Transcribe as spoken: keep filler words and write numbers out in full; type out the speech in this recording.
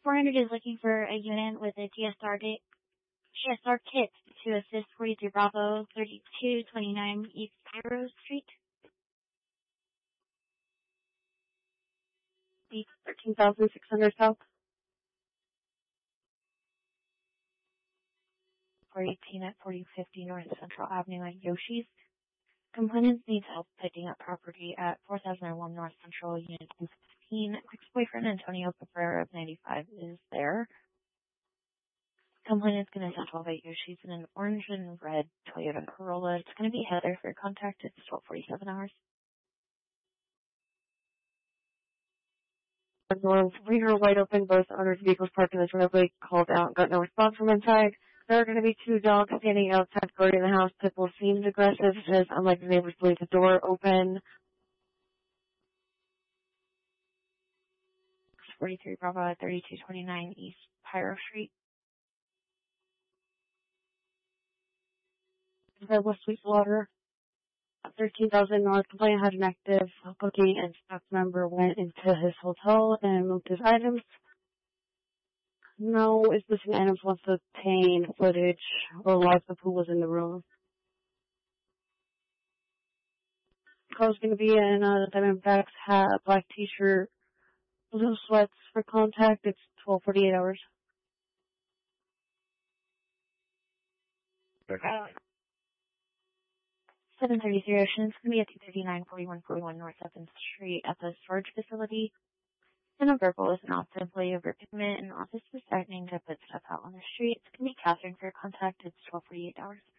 four hundred is looking for a unit with a G S R, G S R kit to assist forty-three Bravo, thirty-two twenty-nine East Cairo Street. thirteen thousand six hundred South. four eighteen at forty fifty North Central Avenue at Yoshi's. Complainants need help picking up property at four thousand one North Central, Unit two fifteen. Ex-boyfriend Antonio Cabrera of ninety-five is there. Complainant's going to send twelve at Yoshi's in an orange and red Toyota Corolla. It's going to be Heather for contact. It's twelve forty-seven hours. The doors were wide open. Both owners' vehicles parked in the driveway called out. Got no response from inside. There are going to be two dogs standing outside guarding the house. Pitbull seems aggressive. Says, unlike the neighbors, leave the door open. forty-three Bravo at thirty-two twenty-nine East Pyro Street. The West Sweetwater. thirteen thousand North. Complainant had an active booking and staff member went into his hotel and moved his items. No is missing items wants to obtain footage or live of who was in the room. Car's going to be in a Diamondbacks hat, black t-shirt, blue sweats for contact. It's twelve forty-eight hours. Uh, seven thirty-three Ocean. It's going to be at two thirty-nine forty-one forty-one North seventh Street at the storage facility. And a verbal is an offensive overcommitment, and office is threatening to put stuff out on the street. It's going to be Catherine for contact. It's twelve forty-eight hours.